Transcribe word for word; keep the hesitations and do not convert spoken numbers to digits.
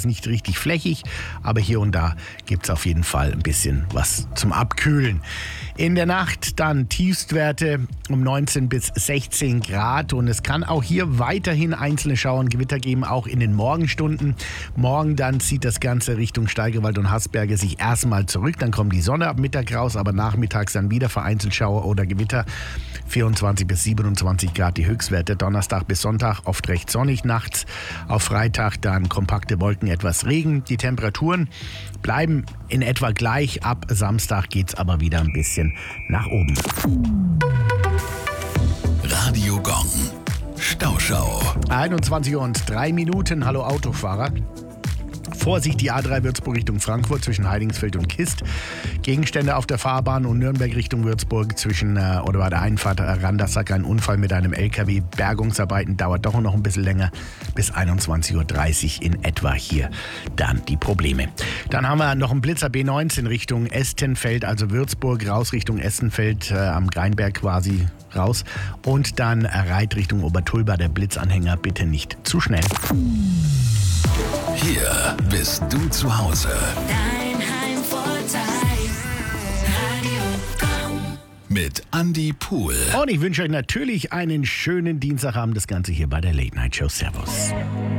Nicht richtig flächig, aber hier und da gibt es auf jeden Fall ein bisschen was zum Abkühlen. In der Nacht dann Tiefstwerte um neunzehn bis sechzehn Grad und es kann auch hier weiterhin einzelne Schauer und Gewitter geben, auch in den Morgenstunden. Morgen dann zieht das Ganze Richtung Steigerwald und Haßberge sich erstmal zurück, dann kommt die Sonne ab Mittag raus, aber nachmittags dann wieder vereinzelt Schauer oder Gewitter. vierundzwanzig bis siebenundzwanzig Grad die Höchstwerte, Donnerstag bis Sonntag oft recht sonnig nachts, auf Freitag dann kompakte Wolken, etwas Regen. Die Temperaturen bleiben in etwa gleich, ab Samstag geht es aber wieder ein bisschen nach oben. Radio Gong. Stauschau. einundzwanzig Uhr und drei Minuten. Hallo Autofahrer. Vorsicht, die A drei Würzburg Richtung Frankfurt zwischen Heidingsfeld und Kist. Gegenstände auf der Fahrbahn und Nürnberg Richtung Würzburg zwischen äh, oder bei der Einfahrt Randersack ein Unfall mit einem L K W. Bergungsarbeiten dauert doch noch ein bisschen länger. Bis einundzwanzig Uhr dreißig in etwa hier dann die Probleme. Dann haben wir noch einen Blitzer B neunzehn Richtung Estenfeld, also Würzburg raus Richtung Estenfeld, äh, am Greinberg quasi raus. Und dann Reit Richtung Obertulba, der Blitzanhänger bitte nicht zu schnell. Hier bist du zu Hause. Dein Heimvorteil, Radio Gong. Mit Andy Pool. Und ich wünsche euch natürlich einen schönen Dienstagabend. Das Ganze hier bei der Late Night Show. Servus.